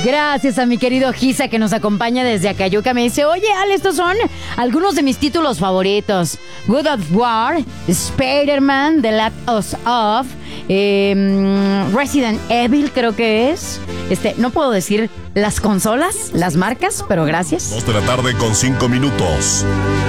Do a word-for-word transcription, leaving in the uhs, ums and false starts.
Gracias a mi querido Giza que nos acompaña desde Acayuca. Me dice, oye, Ale, estos son algunos de mis títulos favoritos. God of War, Spider-Man, The Last of Us, eh, Resident Evil creo que es. Este, no puedo decir las consolas, las marcas, pero gracias. Dos de la tarde con cinco minutos.